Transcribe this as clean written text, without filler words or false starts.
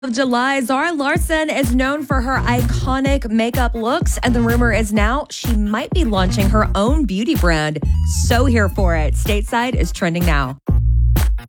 Of July, Zara Larsson is known for her iconic makeup looks, and the rumor is now she might be launching her own beauty brand. So here for it. Stateside is trending now.